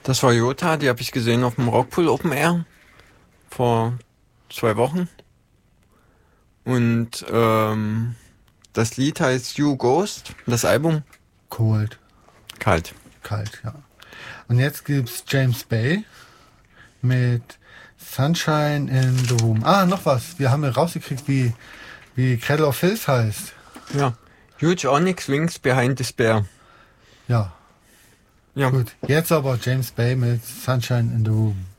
Das war Jota, die habe ich gesehen auf dem Rockpool Open Air vor 2 Wochen. Und das Lied heißt You Ghost, das Album Cold. Kalt. Kalt, ja. Und jetzt gibt's James Bay mit Sunshine in the Room. Ah, noch was. Wir haben ja rausgekriegt, wie Cradle of Filth heißt. Ja. Huge Onyx Wings Behind Despair. Ja. Ja. Gut. Jetzt aber James Bay mit Sunshine in the Room.